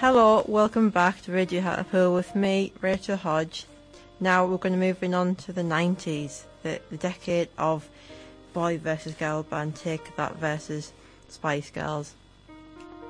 Hello, welcome back to Radio Hartlepool with me, Rachel Hodge. Now we're going to move on to the 90s, the decade of boy versus girl band Take That versus Spice Girls.